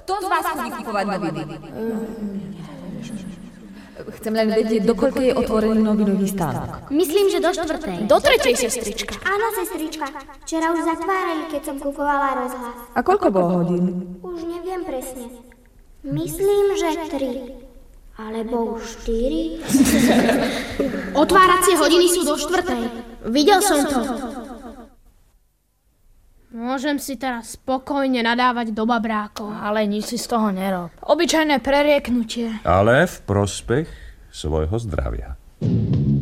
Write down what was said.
Kto z vás chodí kupovať noviny? Chcem len vedieť, do koľkej je otvorený novinový stánok. Myslím, že do 4. Do 3, sestrička. Áno, sestrička. Včera už zatvárali, keď som kupovala rozhlas. A koľko bolo hodín? Už neviem presne. Myslím, že 3. Alebo 4. Otváracie hodiny sú do 4. Videl som to. Môžem si teraz spokojne nadávať do babrákov. Ale nič si z toho nerob. Obyčajné prerieknutie. Ale v prospech svojho zdravia.